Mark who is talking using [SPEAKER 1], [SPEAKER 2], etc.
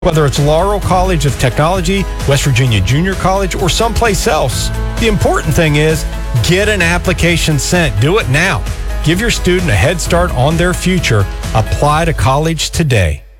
[SPEAKER 1] Whether it's Laurel College of Technology, West Virginia Junior College, or someplace else, the important thing is get an application sent. Do it now. Give your student a head start on their future. Apply to college today.